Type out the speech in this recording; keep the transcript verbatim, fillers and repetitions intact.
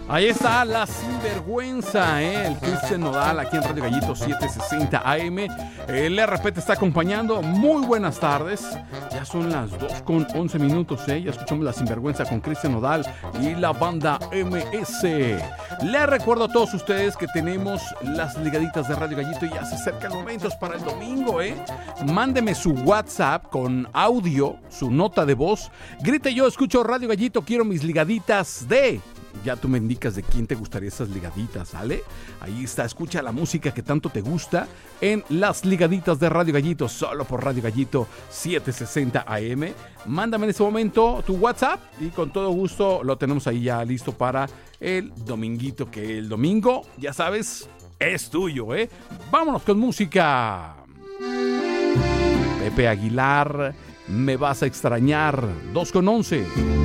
Ahí está la sinvergüenza, ¿eh? El Cristian Nodal aquí en Radio Gallito setecientos sesenta A M. El R P te está acompañando. Muy buenas tardes. Ya son las dos con once minutos, ¿eh? Ya escuchamos la sinvergüenza con Cristian Nodal y la banda M S. Les recuerdo a todos ustedes que tenemos las ligaditas de Radio Gallito y ya se acercan momentos para el domingo, ¿eh? Mándeme su WhatsApp con audio, su nota de voz. Grite: yo escucho Radio Gallito, quiero mis ligaditas de... Ya tú me indicas de quién te gustaría esas ligaditas, ¿sale? Ahí está, escucha la música que tanto te gusta en las ligaditas de Radio Gallito, solo por Radio Gallito setecientos sesenta A M. Mándame en este momento tu WhatsApp y con todo gusto lo tenemos ahí ya listo para el dominguito, que el domingo, ya sabes, es tuyo, ¿eh? Vámonos con música. Pepe Aguilar, me vas a extrañar, dos con once.